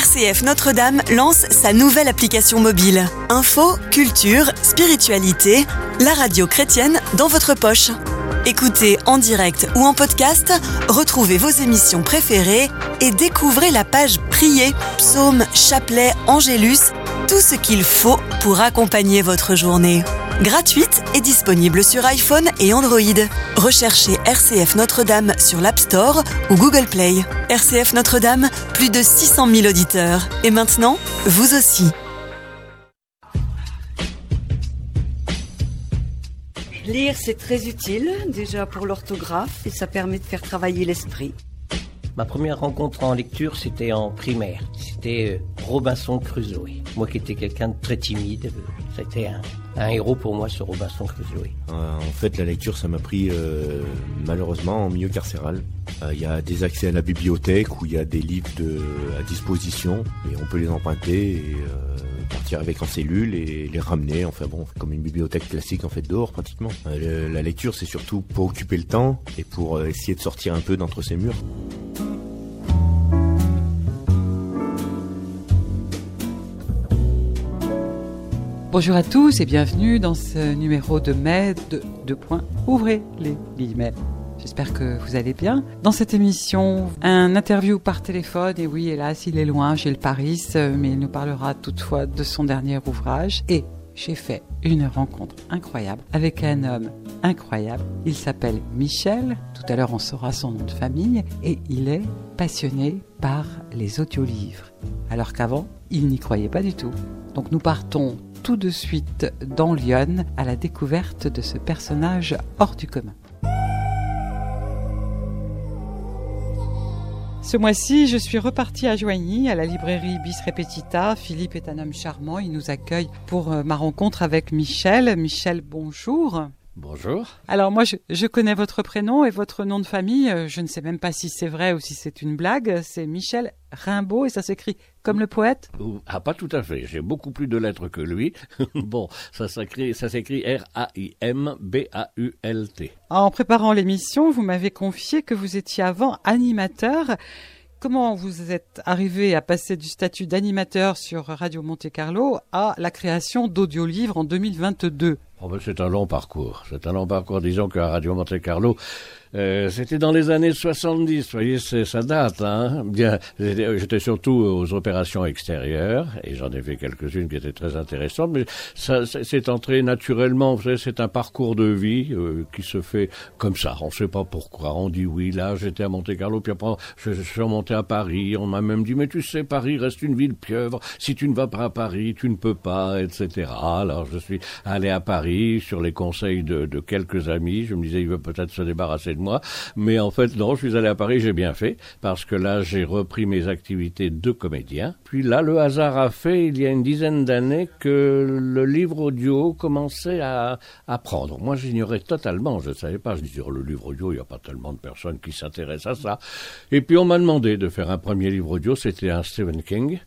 RCF Notre-Dame lance sa nouvelle application mobile. Info, culture, spiritualité, la radio chrétienne dans votre poche. Écoutez en direct ou en podcast, retrouvez vos émissions préférées et découvrez la page Prier, psaumes, chapelets, angélus, tout ce qu'il faut pour accompagner votre journée. Gratuite et disponible sur iPhone et Android. Recherchez RCF Notre-Dame sur l'App Store ou Google Play. RCF Notre-Dame, plus de 600 000 auditeurs. Et maintenant, vous aussi. Lire, c'est très utile, déjà pour l'orthographe, et ça permet de faire travailler l'esprit. Ma première rencontre en lecture, c'était en primaire. C'était Robinson Crusoe. Moi qui étais quelqu'un de très timide, c'était un héros pour moi, ce Robinson Crusoe. En fait, la lecture, ça m'a pris malheureusement en milieu carcéral. Il y a des accès à la bibliothèque où il y a des livres à disposition et on peut les emprunter et partir avec en cellule et les ramener. Enfin bon, comme une bibliothèque classique en fait dehors pratiquement. La lecture, c'est surtout pour occuper le temps et pour essayer de sortir un peu d'entre ces murs. Bonjour à tous et bienvenue dans ce numéro de mai de Ouvrez les guillemets. J'espère que vous allez bien. Dans cette émission, un interview par téléphone, et oui, hélas, il est loin, Gilles Paris, mais il nous parlera toutefois de son dernier ouvrage. Et j'ai fait une rencontre incroyable avec un homme incroyable. Il s'appelle Michel, tout à l'heure on saura son nom de famille, et il est passionné par les audiolivres. Alors qu'avant, il n'y croyait pas du tout. Donc nous partons tout de suite dans Lyon à la découverte de ce personnage hors du commun. Ce mois-ci, je suis repartie à Joigny, à la librairie Bis Repetita. Philippe est un homme charmant, il nous accueille pour ma rencontre avec Michel. Michel, bonjour. Bonjour. Alors moi, je connais votre prénom et votre nom de famille. Je ne sais même pas si c'est vrai ou si c'est une blague. C'est Michel Rimbaud et ça s'écrit comme le poète ? Ah, pas tout à fait. J'ai beaucoup plus de lettres que lui. Bon, ça s'écrit R-A-I-M-B-A-U-L-T. En préparant l'émission, vous m'avez confié que vous étiez avant animateur. Comment vous êtes arrivé à passer du statut d'animateur sur Radio Monte-Carlo à la création d'audiolivres en 2022 ? Oh ben c'est un long parcours. Disons qu'à Radio Monte-Carlo, c'était dans les années 70. Vous voyez, ça date, hein. Bien, j'étais surtout aux opérations extérieures et j'en ai fait quelques-unes qui étaient très intéressantes. Mais ça, c'est entré naturellement. Vous savez, c'est un parcours de vie qui se fait comme ça. On ne sait pas pourquoi. On dit oui, là, j'étais à Monte-Carlo, puis après, je suis remonté à Paris. On m'a même dit, mais tu sais, Paris reste une ville pieuvre. Si tu ne vas pas à Paris, tu ne peux pas, etc. Alors, je suis allé à Paris sur les conseils de quelques amis. Je me disais, il veut peut-être se débarrasser de moi. Mais en fait, non, je suis allé à Paris, j'ai bien fait, parce que là, j'ai repris mes activités de comédien. Puis là, le hasard a fait, il y a une dizaine d'années, que le livre audio commençait à prendre. Moi, j'ignorais totalement, je ne savais pas. Je disais, le livre audio, il n'y a pas tellement de personnes qui s'intéressent à ça. Et puis, on m'a demandé de faire un premier livre audio, c'était un Stephen King,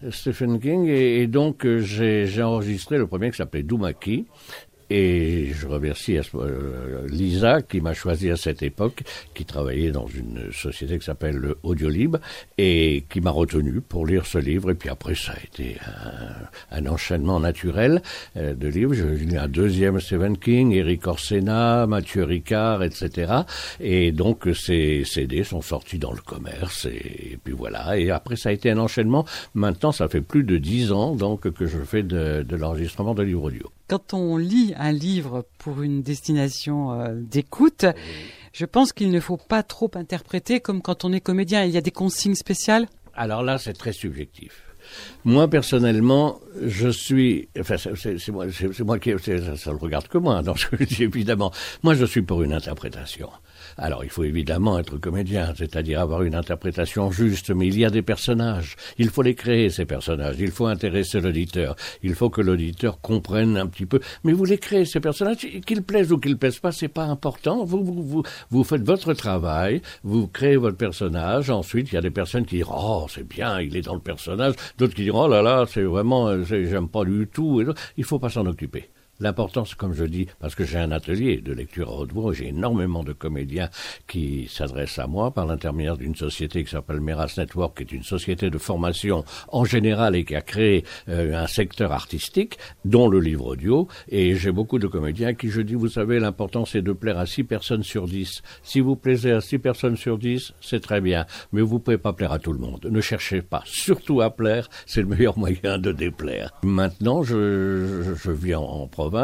et donc j'ai enregistré le premier qui s'appelait Doumaki. Et je remercie Lisa qui m'a choisi à cette époque, qui travaillait dans une société qui s'appelle le Audiolib et qui m'a retenu pour lire ce livre. Et puis après, ça a été un enchaînement naturel de livres. J'ai lu un deuxième Stephen King, Eric Orsena, Mathieu Ricard, etc. Et donc, ces CD sont sortis dans le commerce. Et puis voilà. Et après, ça a été un enchaînement. Maintenant, ça fait plus de 10 ans donc que je fais de l'enregistrement de livres audio. Quand on lit un livre pour une destination d'écoute, je pense qu'il ne faut pas trop interpréter comme quand on est comédien. Il y a des consignes spéciales ? Alors là, c'est très subjectif. Moi, personnellement, je suis... Enfin, c'est moi qui... Ça ne regarde que moi, dans ce que je dis, évidemment. Moi, je suis pour une interprétation. Alors, il faut évidemment être comédien, c'est-à-dire avoir une interprétation juste, mais il y a des personnages. Il faut les créer, ces personnages. Il faut intéresser l'auditeur. Il faut que l'auditeur comprenne un petit peu. Mais vous les créez, ces personnages, qu'ils plaisent ou qu'ils plaisent pas, c'est pas important. Vous faites votre travail, vous créez votre personnage. Ensuite, il y a des personnes qui diront « Oh, c'est bien, il est dans le personnage ». D'autres qui diront « Oh là là, c'est vraiment, j'aime pas du tout ». Il faut pas s'en occuper. L'important, c'est comme je dis, parce que j'ai un atelier de lecture à haute voix, j'ai énormément de comédiens qui s'adressent à moi par l'intermédiaire d'une société qui s'appelle Meras Network, qui est une société de formation en général et qui a créé un secteur artistique, dont le livre audio. Et j'ai beaucoup de comédiens à qui je dis, vous savez, l'important c'est de plaire à 6 personnes sur 10. Si vous plaisez à 6 personnes sur 10, c'est très bien. Mais vous ne pouvez pas plaire à tout le monde. Ne cherchez pas surtout à plaire, c'est le meilleur moyen de déplaire. Maintenant, je vis en province.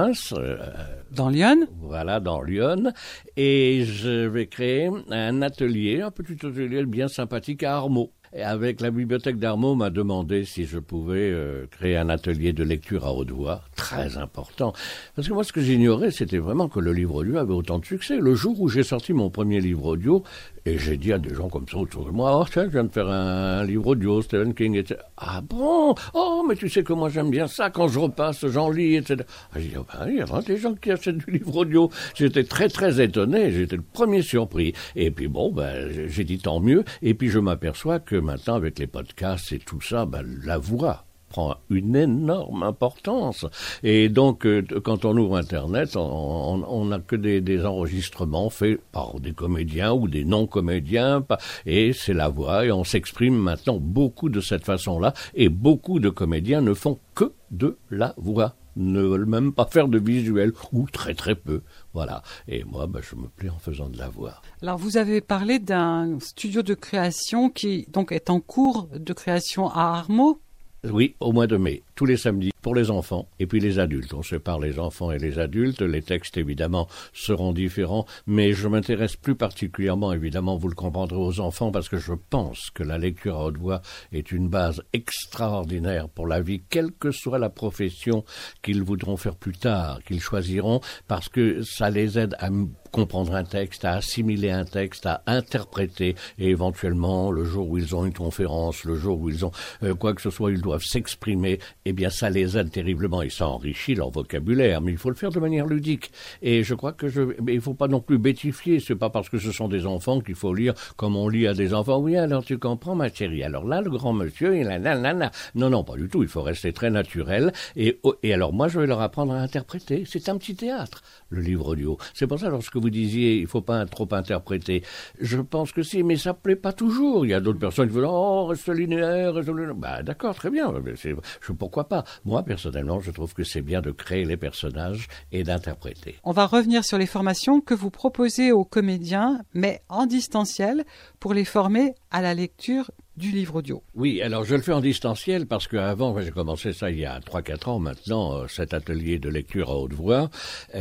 Dans Lyon ? Voilà, dans Lyon. Et je vais créer un atelier, un petit atelier bien sympathique à Armeau. Et avec la bibliothèque d'Armeau m'a demandé si je pouvais créer un atelier de lecture à haute voix, très important. Parce que moi, ce que j'ignorais, c'était vraiment que le livre audio avait autant de succès. Le jour où j'ai sorti mon premier livre audio, et j'ai dit à des gens comme ça autour de moi, « Oh, tiens, je viens de faire un livre audio, Stephen King, etc. » « Ah bon? Oh, mais tu sais que moi j'aime bien ça, quand je repasse, j'en lis, etc. » J'ai dit, oh, ben, il y a des gens qui achètent du livre audio. J'étais très, très étonné, j'étais le premier surpris. Et puis bon, ben, j'ai dit tant mieux. Et puis je m'aperçois que maintenant, avec les podcasts et tout ça, ben, la voix prend une énorme importance. Et donc, quand on ouvre Internet, on n'a que des enregistrements faits par des comédiens ou des non-comédiens, et c'est la voix, et on s'exprime maintenant beaucoup de cette façon-là, et beaucoup de comédiens ne font que de la voix, ne veulent même pas faire de visuel, ou très très peu. Voilà. Et moi, ben, je me plais en faisant de la voix. Alors, vous avez parlé d'un studio de création qui donc est en cours de création à Armeau. Oui, au mois de mai, tous les samedis, pour les enfants et puis les adultes. On sépare les enfants et les adultes. Les textes, évidemment, seront différents, mais je m'intéresse plus particulièrement, évidemment, vous le comprendrez, aux enfants, parce que je pense que la lecture à haute voix est une base extraordinaire pour la vie, quelle que soit la profession qu'ils voudront faire plus tard, qu'ils choisiront, parce que ça les aide à comprendre un texte, à assimiler un texte, à interpréter, et éventuellement, le jour où ils ont une conférence, le jour où ils ont quoi que ce soit, ils doivent s'exprimer, eh bien ça les aide terriblement et ça enrichit leur vocabulaire, mais il faut le faire de manière ludique. Et je crois que mais il faut pas non plus bêtifier, c'est pas parce que ce sont des enfants qu'il faut lire comme on lit à des enfants. Oui, alors tu comprends ma chérie, alors là le grand monsieur, il a nanana. Non, pas du tout, il faut rester très naturel, et alors moi je vais leur apprendre à interpréter, c'est un petit théâtre, le livre audio. C'est pour ça, lorsque vous disiez, il faut pas trop interpréter, je pense que si, mais ça plaît pas toujours. Il y a d'autres personnes qui veulent, oh, reste linéaire, bah d'accord, très bien, pourquoi pas. Moi, personnellement, je trouve que c'est bien de créer les personnages et d'interpréter. On va revenir sur les formations que vous proposez aux comédiens, mais en distanciel, pour les former à la lecture du livre audio. Oui, alors je le fais en distanciel parce qu'avant, j'ai commencé ça il y a 3-4 ans maintenant, cet atelier de lecture à haute voix.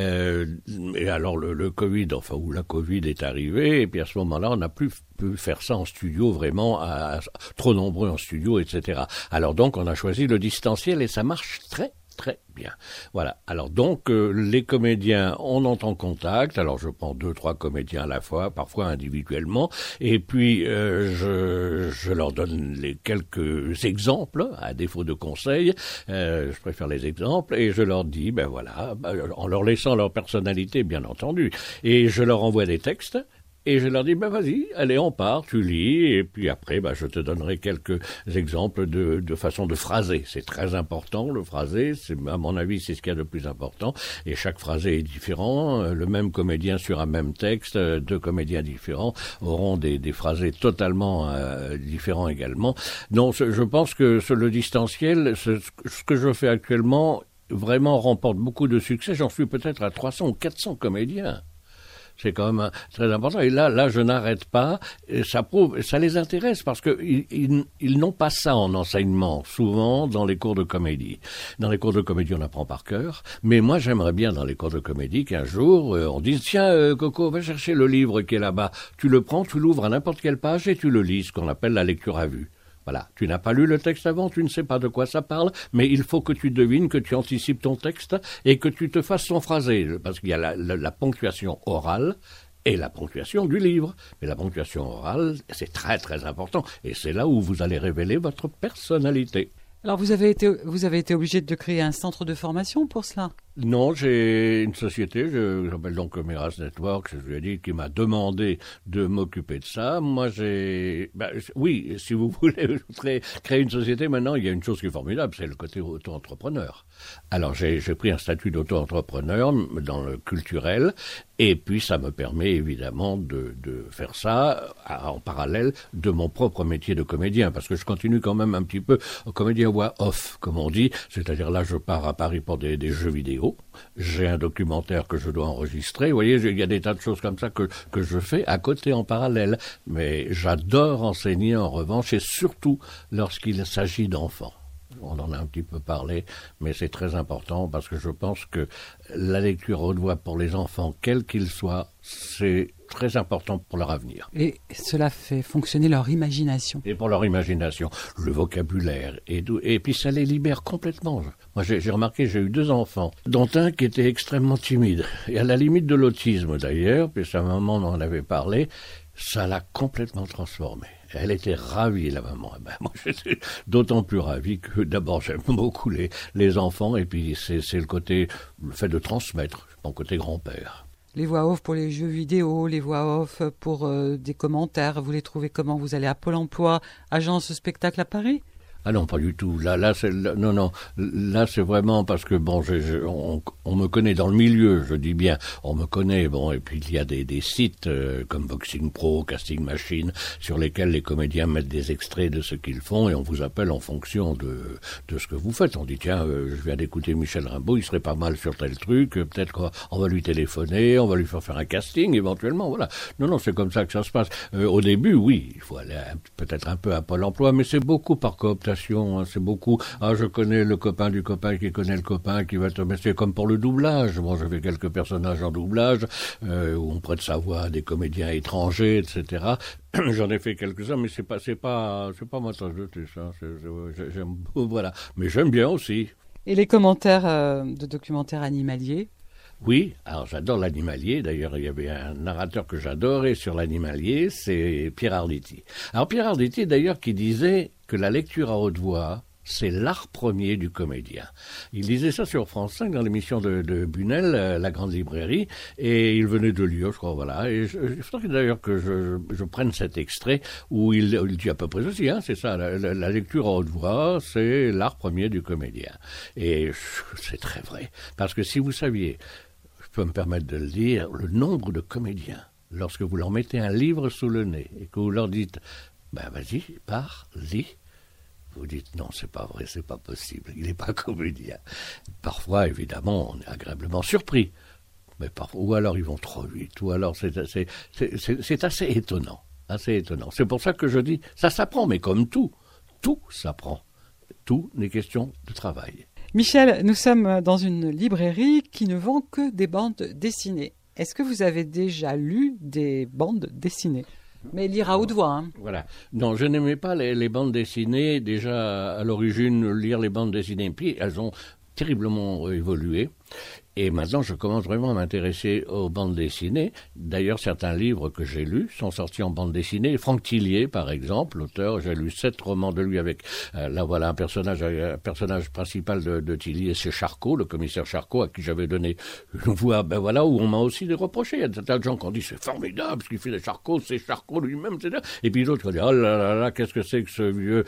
Et alors le Covid, où la Covid est arrivée, et puis à ce moment-là, on n'a plus pu faire ça en studio, vraiment, trop nombreux en studio, etc. Alors donc, on a choisi le distanciel et ça marche très bien. Voilà. Alors donc, les comédiens, on entre en contact. Alors je prends 2-3 comédiens à la fois, parfois individuellement, et puis je leur donne quelques exemples, à défaut de conseils. Je préfère les exemples, et je leur dis, ben voilà, en leur laissant leur personnalité, bien entendu, et je leur envoie des textes. Et je leur dis, ben vas-y, allez, on part, tu lis, et puis après, je te donnerai quelques exemples de façon de phraser. C'est très important, le phrasé, à mon avis, c'est ce qu'il y a de plus important. Et chaque phrasé est différent. Le même comédien sur un même texte, 2 comédiens différents auront des phrasés totalement différents également. Donc, je pense que le distanciel, ce que je fais actuellement, vraiment remporte beaucoup de succès. J'en suis peut-être à 300 ou 400 comédiens. C'est quand même très important. Et là, je n'arrête pas. Et ça les intéresse parce que ils n'ont pas ça en enseignement, souvent dans les cours de comédie. Dans les cours de comédie, on apprend par cœur. Mais moi, j'aimerais bien dans les cours de comédie qu'un jour, on dise, tiens, Coco, va chercher le livre qui est là-bas. Tu le prends, tu l'ouvres à n'importe quelle page et tu le lis, ce qu'on appelle la lecture à vue. Voilà, tu n'as pas lu le texte avant, tu ne sais pas de quoi ça parle, mais il faut que tu devines, que tu anticipes ton texte et que tu te fasses son phrasé, parce qu'il y a la ponctuation orale et la ponctuation du livre. Mais la ponctuation orale, c'est très très important, et c'est là où vous allez révéler votre personnalité. Alors vous avez été obligé de créer un centre de formation pour cela ? Non, j'ai une société, je s'appelle donc Meras Network, je lui ai dit, qui m'a demandé de m'occuper de ça. Moi, oui, si vous voulez créer une société, maintenant, il y a une chose qui est formidable, c'est le côté auto-entrepreneur. Alors, j'ai pris un statut d'auto-entrepreneur dans le culturel, et puis ça me permet évidemment de faire ça en parallèle de mon propre métier de comédien, parce que je continue quand même un petit peu comédien voix off, comme on dit, c'est-à-dire là, je pars à Paris pour des jeux vidéo. J'ai un documentaire que je dois enregistrer. Vous voyez, il y a des tas de choses comme ça que je fais à côté en parallèle. Mais j'adore enseigner en revanche, et surtout lorsqu'il s'agit d'enfants. On en a un petit peu parlé, mais c'est très important parce que je pense que la lecture haute voix pour les enfants, quels qu'ils soient, c'est très important pour leur avenir. Et cela fait fonctionner leur imagination. Et pour leur imagination, le vocabulaire, et puis ça les libère complètement. Moi, j'ai remarqué, j'ai eu 2 enfants, dont un qui était extrêmement timide, et à la limite de l'autisme d'ailleurs, puis sa maman m'en avait parlé, ça l'a complètement transformé. Elle était ravie, la maman. Moi, j'étais d'autant plus ravi que, d'abord, j'aime beaucoup les enfants, et puis c'est le fait de transmettre, mon côté grand-père. Les voix off pour les jeux vidéo, les voix off pour des commentaires, vous les trouvez comment? Vous allez à Pôle emploi, agence spectacle à Paris? Ah non, pas du tout. Là, c'est vraiment parce que bon, on me connaît dans le milieu, je dis bien, on me connaît. Bon, et puis il y a des sites comme Boxing Pro, Casting Machine, sur lesquels les comédiens mettent des extraits de ce qu'ils font et on vous appelle en fonction de ce que vous faites. On dit tiens, je viens d'écouter Michel Rimbaud, il serait pas mal sur tel truc. Peut-être qu'on va lui téléphoner, on va lui faire un casting éventuellement. Voilà. Non, c'est comme ça que ça se passe. Au début, oui, il faut aller peut-être un peu à Pôle emploi, mais c'est beaucoup par cooptation. C'est beaucoup. Ah, je connais le copain du copain qui connaît le copain qui va te. Mais c'est comme pour le doublage. Bon, j'ai fait quelques personnages en doublage où on prête sa voix à des comédiens étrangers, etc. J'en ai fait quelques-uns, mais c'est pas ma tasse de thé, ça. J'aime, voilà. Mais j'aime bien aussi. Et les commentaires de documentaires animaliers? Oui, alors j'adore l'animalier. D'ailleurs, il y avait un narrateur que j'adorais sur l'animalier, c'est Pierre Arditi. Alors Pierre Arditi, d'ailleurs, qui disait que la lecture à haute voix, c'est l'art premier du comédien. Il disait ça sur France 5 dans l'émission de Bunel, La Grande Librairie, et il venait de lire, je crois, voilà. Et je faudrait d'ailleurs que je prenne cet extrait où il dit à peu près aussi, c'est ça, la lecture à haute voix, c'est l'art premier du comédien. Et c'est très vrai, parce que si vous saviez, je peux me permettre de le dire, le nombre de comédiens, lorsque vous leur mettez un livre sous le nez et que vous leur dites, vas-y, pars, lis, vous dites non, c'est pas vrai, c'est pas possible, il n'est pas comédien. Parfois, évidemment, on est agréablement surpris, mais parfois, ou alors ils vont trop vite, ou alors c'est assez étonnant, C'est pour ça que je dis, ça s'apprend, mais comme tout s'apprend. Tout n'est question de travail. Michel, nous sommes dans une librairie qui ne vend que des bandes dessinées. Est-ce que vous avez déjà lu des bandes dessinées ? Mais lire à haute voix. Voilà. Non, je n'aimais pas les bandes dessinées. Déjà, à l'origine, lire les bandes dessinées. Puis, elles ont terriblement évolué. Et maintenant, je commence vraiment à m'intéresser aux bandes dessinées. D'ailleurs, certains livres que j'ai lus sont sortis en bande dessinée. Franck Tillier, par exemple, l'auteur, j'ai lu 7 romans de lui avec, là voilà, un personnage principal de Tillier, c'est Charcot, le commissaire Charcot, à qui j'avais donné une voix, où on m'a aussi reproché. Il y a des gens qui ont dit, c'est formidable ce qu'il fait de Charcot, c'est Charcot lui-même, etc. Et puis d'autres qui ont dit, oh là là, qu'est-ce que c'est que ce vieux,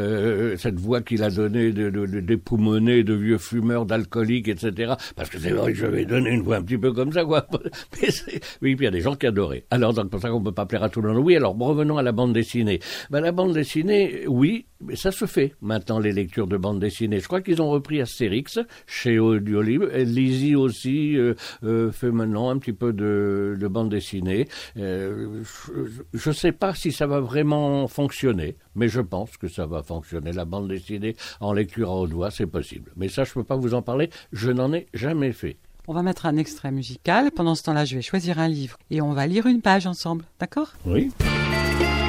cette voix qu'il a donnée d'époumonée, de vieux fumeurs, d'alcooliques, etc. Parce que c'est vrai, je vais donner une voix un petit peu comme ça, quoi. Mais oui, puis il y a des gens qui adoraient. Alors, donc, pour ça qu'on ne peut pas plaire à tout le monde. Oui, alors, revenons à la bande dessinée. La bande dessinée, oui, mais ça se fait maintenant, les lectures de bande dessinée. Je crois qu'ils ont repris Astérix chez Audiolib. Lizzie aussi fait maintenant un petit peu de bande dessinée. Je ne sais pas si ça va vraiment fonctionner, mais je pense que ça va fonctionner. La bande dessinée en lecture à haute voix, c'est possible. Mais ça, je ne peux pas vous en parler. Je n'en ai jamais fait. On va mettre un extrait musical. Pendant ce temps-là, je vais choisir un livre et on va lire une page ensemble. D'accord ? Oui.